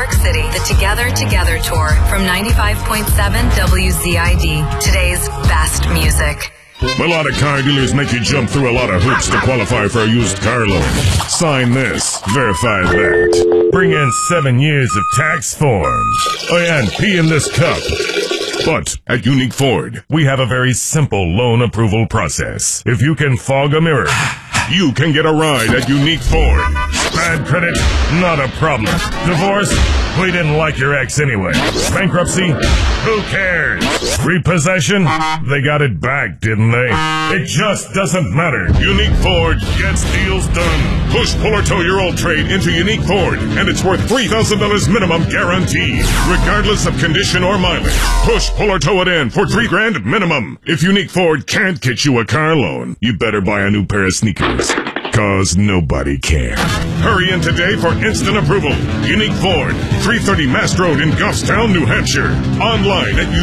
York City, the Together Tour from 95.7 WZID, today's best music. A lot of car dealers make you jump through a lot of hoops to qualify for a used car loan. Sign this, verify that. Bring in 7 years of tax forms. Oh yeah, and pee in this cup. But at Unique Ford, we have a very simple loan approval process. If you can fog a mirror, you can get a ride at Unique Ford. Bad credit? Not a problem. Divorce? We didn't like your ex anyway. Bankruptcy? Who cares? Repossession? They got it back, didn't they? It just doesn't matter. Unique Ford gets deals done. Push, pull, or tow your old trade into Unique Ford, and it's worth $3,000 minimum guaranteed, regardless of condition or mileage. Push, pull, or tow it in for $3,000 minimum. If Unique Ford can't get you a car loan, you better buy a new pair of sneakers. Cause nobody can. Hurry in today for instant approval. Unique Ford, 330 Mast Road in Goffstown, New Hampshire. Online at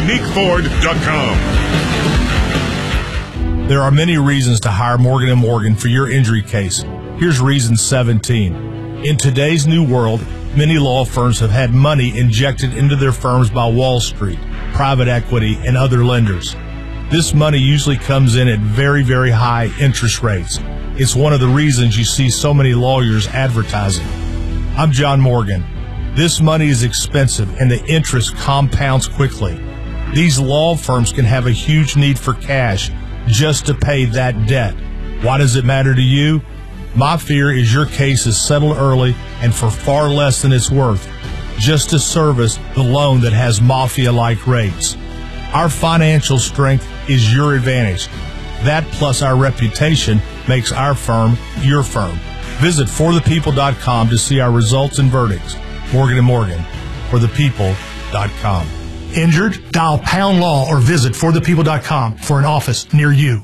uniqueford.com. There are many reasons to hire Morgan & Morgan for your injury case. Here's reason 17. In today's new world, many law firms have had money injected into their firms by Wall Street, private equity, and other lenders. This money usually comes in at very, very high interest rates. It's one of the reasons you see so many lawyers advertising. I'm John Morgan. This money is expensive and the interest compounds quickly. These law firms can have a huge need for cash just to pay that debt. Why does it matter to you? My fear is your case is settled early and for far less than it's worth, just to service the loan that has mafia-like rates. Our financial strength is your advantage. That plus our reputation makes our firm your firm. Visit forthepeople.com to see our results and verdicts. Morgan & Morgan, forthepeople.com. Injured? Dial pound law or visit forthepeople.com for an office near you.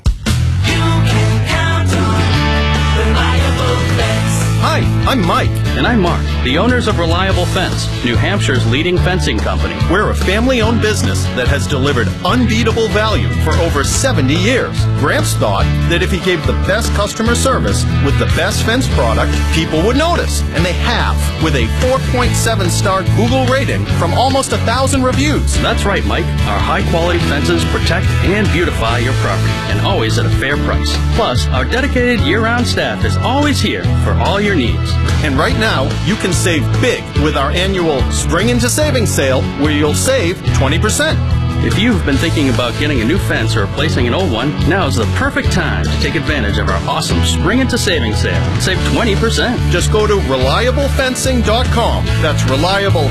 Hi, I'm Mike. And I'm Mark, the owners of Reliable Fence, New Hampshire's leading fencing company. We're a family-owned business that has delivered unbeatable value for over 70 years. Gramps thought that if he gave the best customer service with the best fence product, people would notice. And they have, with a 4.7-star Google rating from almost 1,000 reviews. That's right, Mike. Our high-quality fences protect and beautify your property, and always at a fair price. Plus, our dedicated year-round staff is always here for all your needs. And right now, you can save big with our annual Spring Into Savings sale, where you'll save 20%. If you've been thinking about getting a new fence or replacing an old one, now's the perfect time to take advantage of our awesome Spring Into Savings sale and save 20%. Just go to ReliableFencing.com. That's reliable,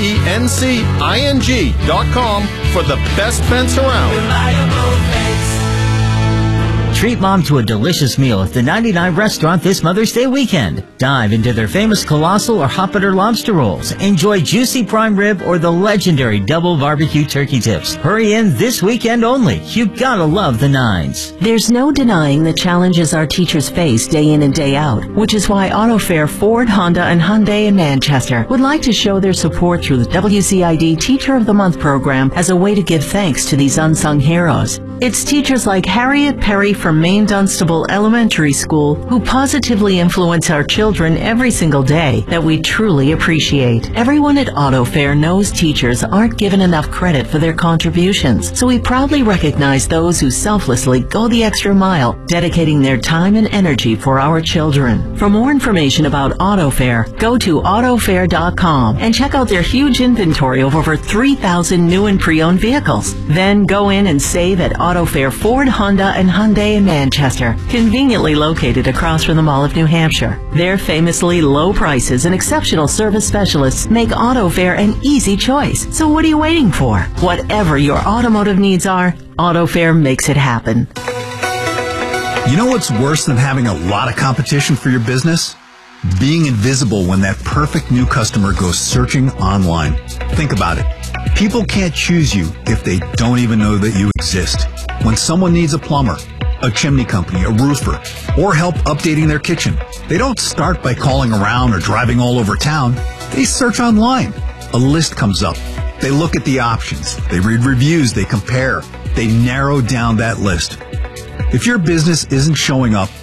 FENCING.com for the best fence around. Reliable Fence. Treat Mom to a delicious meal at the 99 restaurant this Mother's Day weekend. Dive into their famous colossal or hoppeter lobster rolls. Enjoy juicy prime rib or the legendary double barbecue turkey tips. Hurry in this weekend only. You gotta love the Nines. There's no denying the challenges our teachers face day in and day out, which is why AutoFair Ford, Honda, and Hyundai in Manchester would like to show their support through the WCID Teacher of the Month program as a way to give thanks to these unsung heroes. It's teachers like Harriet Perry from Maine Dunstable Elementary School who positively influence our children every single day that we truly appreciate. Everyone at AutoFair knows teachers aren't given enough credit for their contributions, so we proudly recognize those who selflessly go the extra mile, dedicating their time and energy for our children. For more information about AutoFair, go to autofair.com and check out their huge inventory of over 3,000 new and pre-owned vehicles. Then go in and save at AutoFair Ford, Honda, and Hyundai in Manchester, conveniently located across from the Mall of New Hampshire. Their famously low prices and exceptional service specialists make AutoFair an easy choice. So what are you waiting for? Whatever your automotive needs are, AutoFair makes it happen. You know what's worse than having a lot of competition for your business? Being invisible when that perfect new customer goes searching online. Think about it. People can't choose you if they don't even know that you exist. When someone needs a plumber, a chimney company, a roofer, or help updating their kitchen, they don't start by calling around or driving all over town. They search online. A list comes up. They look at the options. They read reviews. They compare. They narrow down that list. If your business isn't showing up,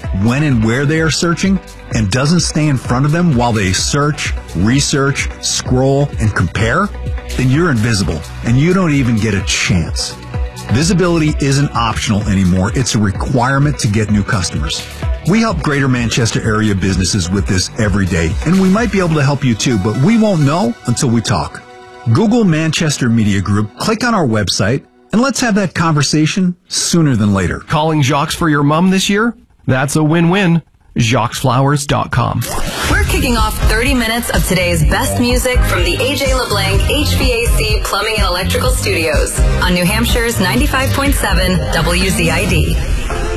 when and where they are searching and doesn't stay in front of them while they search, research, scroll, and compare, then you're invisible and you don't even get a chance. Visibility isn't optional anymore. It's a requirement to get new customers. We help Greater Manchester area businesses with this every day, and we might be able to help you too, but we won't know until we talk. Google Manchester Media Group, click on our website, and let's have that conversation sooner than later. Calling Jacques for your mom this year? That's a win-win. JacquesFlowers.com. We're kicking off 30 minutes of today's best music from the AJ LeBlanc HVAC Plumbing and Electrical Studios on New Hampshire's 95.7 WZID.